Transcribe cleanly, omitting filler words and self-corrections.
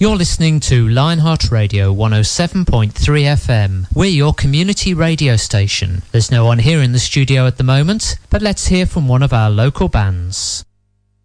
You're listening to Lionheart Radio 107.3 FM. We're your community radio station. There's no one here in the studio at the moment, but let's hear from one of our local bands.